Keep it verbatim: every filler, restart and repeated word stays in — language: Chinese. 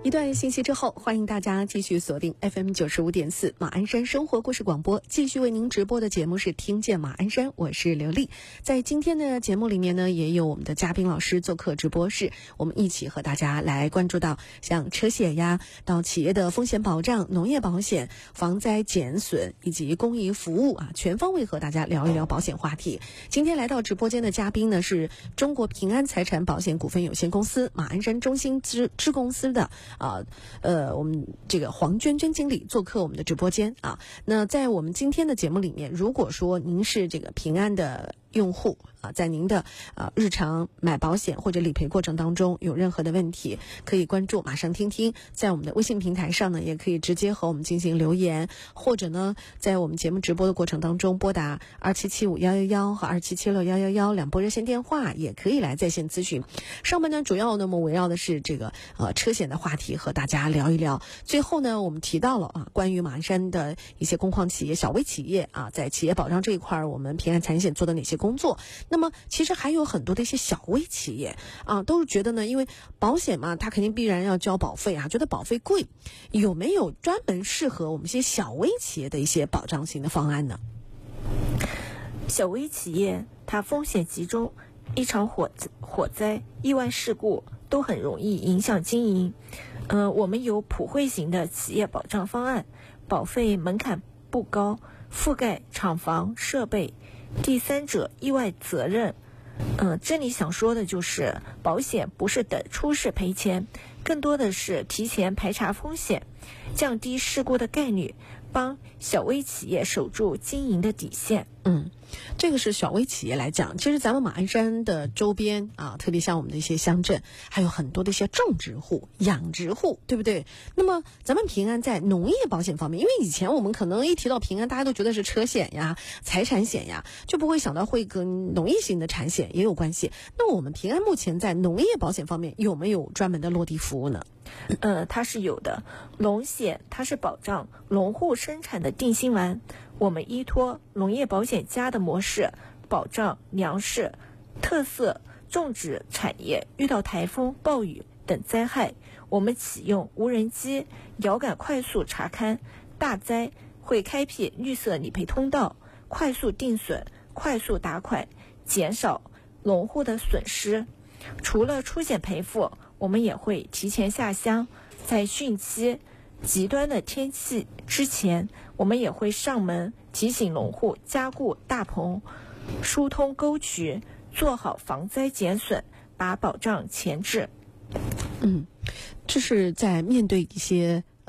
一段信息之后，欢迎大家继续锁定 F M 九十五点四马鞍山生活故事广播，继续为您直播的节目是听见马鞍山，我是刘丽。在今天的节目里面呢，也有我们的嘉宾老师做客直播室，我们一起和大家来关注到像车险呀，到企业的风险保障、农业保险、防灾减损以及公益服务啊，全方位和大家聊一聊保险话题。今天来到直播间的嘉宾呢，是中国平安财产保险股份有限公司马鞍山中心支支公司的啊，呃，我们这个黄娟娟经理做客我们的直播间啊。那在我们今天的节目里面，如果说您是这个平安的用户啊，在您的呃日常买保险或者理赔过程当中有任何的问题，可以关注马上听听，在我们的微信平台上呢，也可以直接和我们进行留言，或者呢，在我们节目直播的过程当中拨打二七七五幺幺幺和二七七六幺幺幺两拨热线电话，也可以来在线咨询。上半段主要那么围绕的是这个呃车险的话题，和大家聊一聊。最后呢，我们提到了啊，关于马鞍山的一些工矿企业、小微企业啊，在企业保障这一块，我们平安财险做的哪些工作？那么其实还有很多的一些小微企业啊，都是觉得呢，因为保险嘛，它肯定必然要交保费啊，觉得保费贵，有没有专门适合我们一些小微企业的一些保障型的方案呢？ 小微企业它风险集中，一场火火灾、意外事故都很容易影响经营。呃，我们有普惠型的企业保障方案，保费门槛不高，覆盖厂房、设备、第三者意外责任。呃，这里想说的就是，保险不是等出事赔钱，更多的是提前排查风险，降低事故的概率，帮小微企业守住经营的底线。 嗯，这个是小微企业来讲，其实咱们马鞍山的周边啊，特别像我们的一些乡镇，还有很多的一些种植户、养殖户，对不对？那么咱们平安在农业保险方面，因为以前我们可能一提到平安，大家都觉得是车险呀、财产险呀，就不会想到会跟农业型的产险也有关系。那我们平安目前在农业保险方面有没有专门的落地服务呢？ 呃，它是有的。农险它是保障农户生产的定心丸，我们依托农业保险家的模式，保障粮食特色种植产业遇到台风、暴雨等灾害，我们启用无人机遥感快速查勘，大灾会开辟绿色理赔通道，快速定损、快速打款，减少农户的损失。除了出险赔付，我们也会提前下乡，在汛期极端的天气之前，我们也会上门提醒农户加固大棚，疏通沟渠，做好防灾减损，把保障前置。 嗯，这是在面对一些